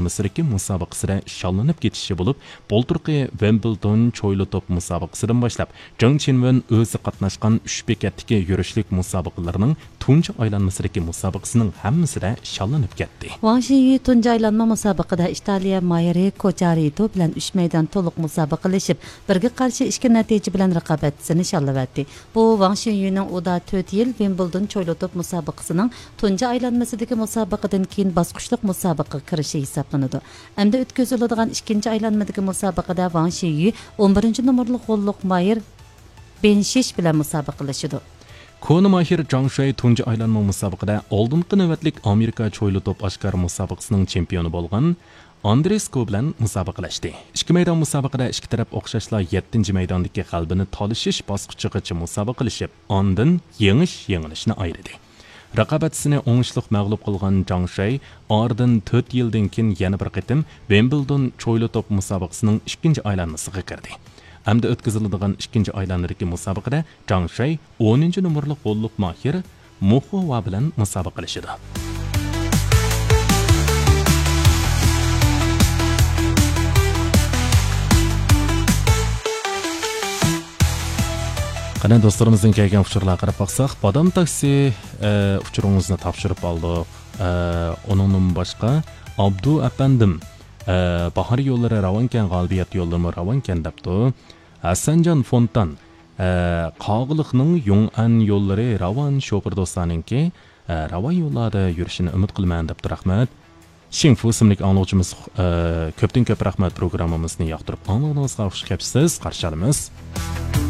aylanmasındagi musobaqasida shonlanib ketishi bo'lib, bolturqi Wimbledon cho'yli to'p musobaqasidan boshlab Jang Chinwen o'zi qatnashgan 3 bekatdagi yurishlik musobaqalarining tunji aylanmasidagi musobaqasining hammasida shonlanib ketdi. Wang Xinyu tunji aylanma musobaqada Italiya Mayri Kocharito bilan 3 maydon to'liq musobaqalashib, birga qarshi 2 natija bilan raqobatini shonlavatdi. Bu Wang Xinyuning uda 4 yil Wimbledon cho'yli to'p musobaqasining tunji aylanmasidagi musobaqadan keyin bosqichliq musobaqa kirishi hisoblanadi. Endi o'tkaziladigan ikkinchi aylanmadagi musobaqada Wang Xinyu 11-nomerlik g'olliq Mayr Benshish bilan musobaqalashadi. Koni mahir Zhang Shui tunji aylanma musobaqada oldingi navbatlik Amerika cho'yli to'p oshkor musobaqasining chempioni bo'lgan Andresko bilan musobaqalashdi. Ikki maydon musobaqada ikki taraf o'xshashla 7-maydondagi qalbini tolishish bosqichigacha musobaqalashib, ondan yengilishni ayirdi. Raqobatchisini o'ngishliq mag'lub qilgan Zhang Shui oradan 4 yildan keyin yana bir qitim Wimbledon cho'yli to'p musobaqasining ikkinchi aylanmasiga kirdi. Hamda o'tkaziladigan ikkinchi aylanmadagi musobaqada Zhang Shui 10-nomerlik g'olliq mahir Mu Hua bilan musobaqalashadi. Qani do'stlarimizning kelgan uchurlarga qarab baqsaq, Bodom taksi uchuringizni topshirib oldik. Uningdan boshqa Abdu apandim bahar yo'llari ravonkan, g'albiyat yo'llari ravonkan debdi. Hasanjon Fontan Qog'liqning Yong'an yo'llari ravon shofir do'stlariningki ravon yo'llarda yurishini umid qilaman debdi. Rahmat. Shinfu ismli anglovchimiz ko'pdan ko'p rahmat programmamizni yoqtirib anglag'iningizga xush kelibsiz. Qarshi olamiz.